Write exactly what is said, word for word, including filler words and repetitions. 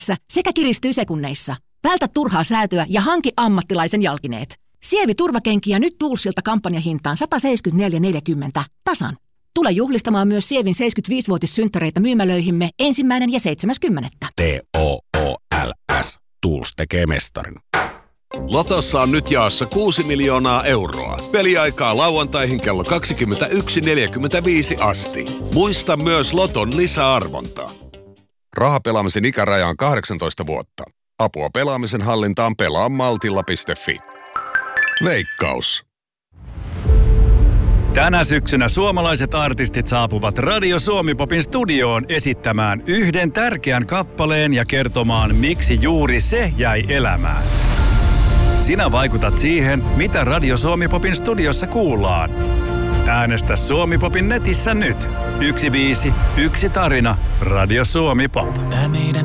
sekä kiristyy sekunneissa. Vältä turhaa säätöä ja hanki ammattilaisen jalkineet. Sievi turvakenkiä nyt Toolsilta kampanjahintaan sata seitsemänkymmentäneljä neljäkymmentä tasan. Tule juhlistamaan myös Sievin seitsemänkymmentäviisivuotissynttäreitä myymälöihimme ensimmäinen ja seitsemäs kymmenettä. T O O L S. Tools tekee mestarin. Lotossa on nyt jaossa kuusi miljoonaa euroa. Peliaikaa lauantaihin kello kaksikymmentäyksi neljäkymmentäviisi asti. Muista myös Loton lisäarvonta. Rahapelaamisen ikäraja on kahdeksantoista vuotta. Apua pelaamisen hallintaan pelaa maltilla piste fi. Veikkaus. Tänä syksynä suomalaiset artistit saapuvat Radio Suomi-popin studioon esittämään yhden tärkeän kappaleen ja kertomaan, miksi juuri se jäi elämään. Sinä vaikutat siihen, mitä Radio Suomi-popin studiossa kuullaan. Äänestä Suomi-popin netissä nyt. Yksi biisi, yksi tarina. Radio Suomi Pop.